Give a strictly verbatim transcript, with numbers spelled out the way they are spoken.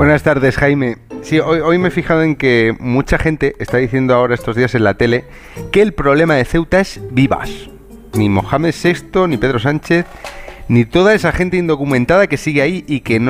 Buenas tardes, Jaime. Sí, hoy, hoy me he fijado en que mucha gente está diciendo ahora estos días en la tele que el problema de Ceuta es Vivas. Ni Mohamed sexto, ni Pedro Sánchez, ni toda esa gente indocumentada que sigue ahí y que no